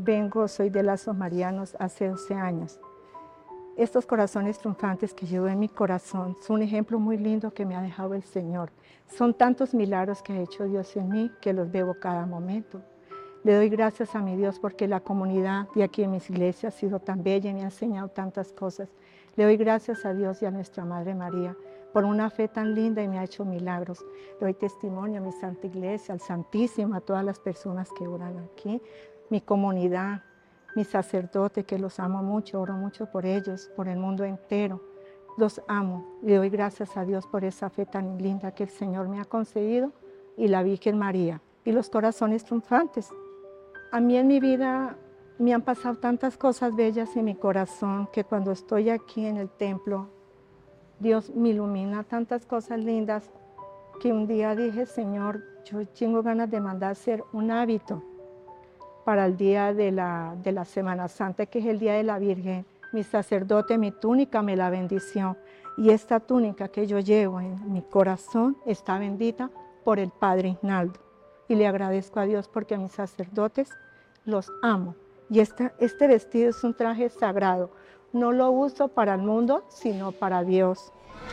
soy de Lazos Marianos hace 12 años. Estos corazones triunfantes que llevo en mi corazón son un ejemplo muy lindo que me ha dejado el Señor. Son tantos milagros que ha hecho Dios en mí que los veo cada momento. Le doy gracias a mi Dios porque la comunidad de aquí en mis iglesias ha sido tan bella y me ha enseñado tantas cosas. Le doy gracias a Dios y a nuestra Madre María por una fe tan linda y me ha hecho milagros. Le doy testimonio a mi Santa Iglesia, al Santísimo, a todas las personas que oran aquí, mi comunidad, mis sacerdotes, que los amo mucho, oro mucho por ellos, por el mundo entero. Los amo. Le doy gracias a Dios por esa fe tan linda que el Señor me ha concedido y la Virgen María y los corazones triunfantes. A mí en mi vida me han pasado tantas cosas bellas en mi corazón que cuando estoy aquí en el templo, Dios me ilumina tantas cosas lindas que un día dije, Señor, yo tengo ganas de mandar hacer un hábito para el día de la Semana Santa, que es el Día de la Virgen. Mi sacerdote, mi túnica me la bendició y esta túnica que yo llevo en mi corazón está bendita por el Padre Ignaldo. Y le agradezco a Dios porque a mis sacerdotes los amo. Y este vestido es un traje sagrado. No lo uso para el mundo, sino para Dios.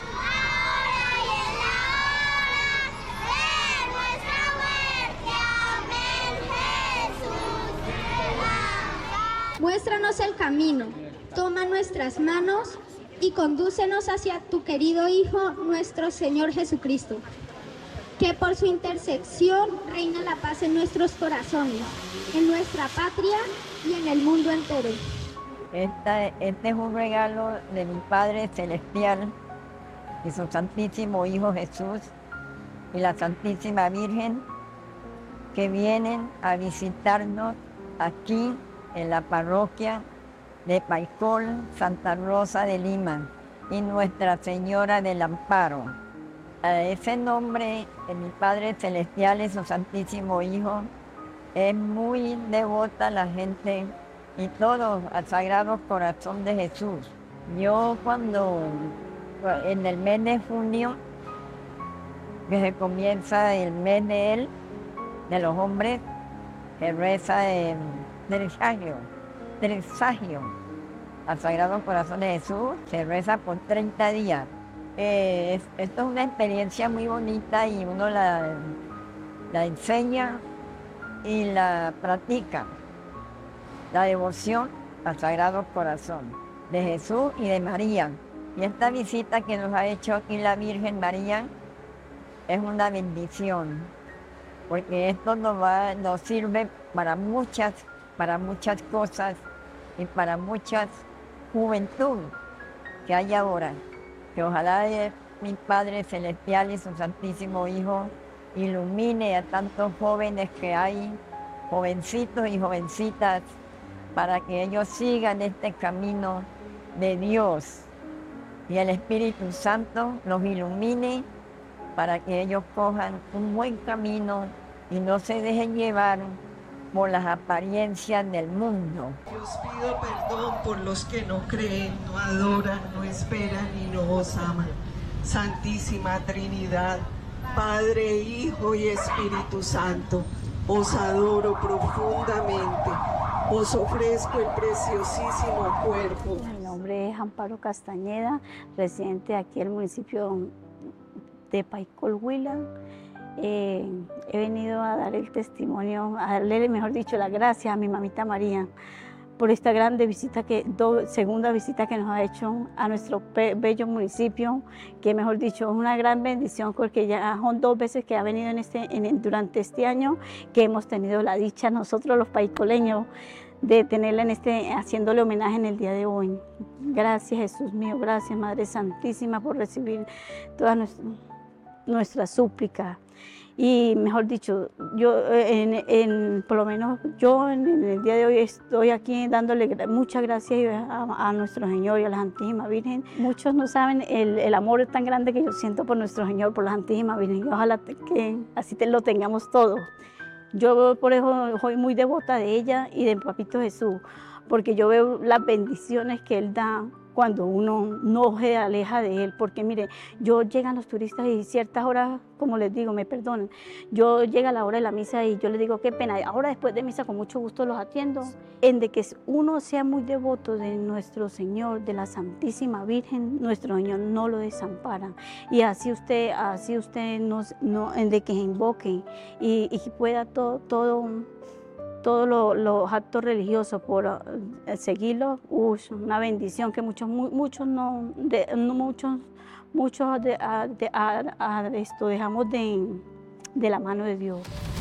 Muéstranos el camino, toma nuestras manos y condúcenos hacia tu querido Hijo, nuestro Señor Jesucristo. Que por su intercesión reina la paz en nuestros corazones, en nuestra patria y en el mundo entero. Este es un regalo de mi Padre Celestial y su Santísimo Hijo Jesús y la Santísima Virgen que vienen a visitarnos aquí en la parroquia de Paicol, Santa Rosa de Lima y Nuestra Señora del Amparo. A ese nombre de mi Padre Celestial y su Santísimo Hijo es muy devota la gente y todos al Sagrado Corazón de Jesús. Yo cuando en el mes de junio, que se comienza el mes de él, de los hombres, se reza el tresagio al Sagrado Corazón de Jesús, se reza por 30 días. Esto es una experiencia muy bonita y uno la enseña y la practica. La devoción al Sagrado Corazón de Jesús y de María. Y esta visita que nos ha hecho aquí la Virgen María es una bendición, porque esto nos sirve para muchas cosas y para mucha juventud que hay ahora. Que ojalá mi Padre Celestial y su Santísimo Hijo ilumine a tantos jóvenes que hay, jovencitos y jovencitas, para que ellos sigan este camino de Dios y el Espíritu Santo los ilumine para que ellos cojan un buen camino y no se dejen llevar por las apariencias del mundo. Os pido perdón por los que no creen, no adoran, no esperan y no os aman. Santísima Trinidad, Padre, Hijo y Espíritu Santo, os adoro profundamente. Os ofrezco el preciosísimo cuerpo. Mi nombre es Amparo Castañeda, residente aquí en el municipio de Paicol, Huila. He venido a dar el testimonio, a darle, mejor dicho, las gracias a mi mamita María por esta grande visita, segunda visita que nos ha hecho a nuestro bello municipio, que mejor dicho es una gran bendición porque ya son 2 veces que ha venido durante este año que hemos tenido la dicha nosotros los paicoleños de tenerla haciéndole homenaje en el día de hoy. Gracias Jesús mío, gracias Madre Santísima por recibir todas nuestras súplicas. Y mejor dicho, yo por lo menos yo en el día de hoy estoy aquí dándole muchas gracias a nuestro Señor y a la Santísima Virgen. Muchos no saben el amor tan grande que yo siento por nuestro Señor, por la Santísima Virgen. Y ojalá que así lo tengamos todos. Yo por eso soy muy devota de ella y de Papito Jesús, porque yo veo las bendiciones que Él da cuando uno no se aleja de Él, porque mire, llegan los turistas y ciertas horas, como les digo, me perdonan, llega la hora de la misa y yo les digo, qué pena, ahora después de misa con mucho gusto los atiendo, en de que uno sea muy devoto de nuestro Señor, de la Santísima Virgen, nuestro Señor no lo desampara, y así usted en de que se invoque y pueda todos los actos religiosos por seguirlos, una bendición que muchos dejamos de la mano de Dios.